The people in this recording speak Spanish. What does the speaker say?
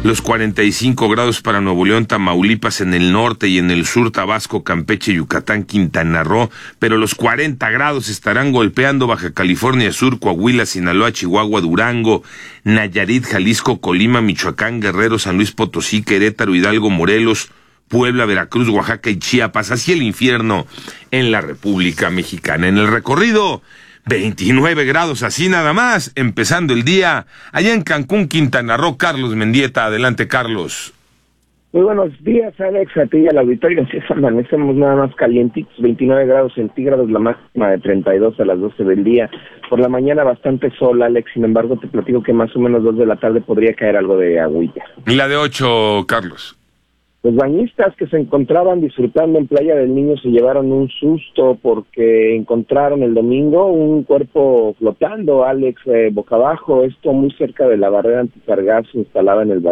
Los 45 grados para Nuevo León, Tamaulipas en el norte y en el sur, Tabasco, Campeche, Yucatán, Quintana Roo, pero los 40 grados estarán golpeando Baja California Sur, Coahuila, Sinaloa, Chihuahua, Durango, Nayarit, Jalisco, Colima, Michoacán, Guerrero, San Luis Potosí, Querétaro, Hidalgo, Morelos, Puebla, Veracruz, Oaxaca y Chiapas, así el infierno en la República Mexicana. En el recorrido, 29 grados, así nada más, empezando el día, allá en Cancún, Quintana Roo. Carlos Mendieta, adelante, Carlos. Muy buenos días, Alex, a ti y al auditorio. Sí, amanecemos nada más calientitos, 29 grados centígrados, la máxima de 32 a las 12 del día. Por la mañana bastante sol, Alex, sin embargo te platico que más o menos 2 de la tarde podría caer algo de agüita. ¿Y la de 8, Carlos? Los bañistas que se encontraban disfrutando en Playa del Niño se llevaron un susto porque encontraron el domingo un cuerpo flotando, Alex, boca abajo, esto muy cerca de la barrera antisargazo instalada en el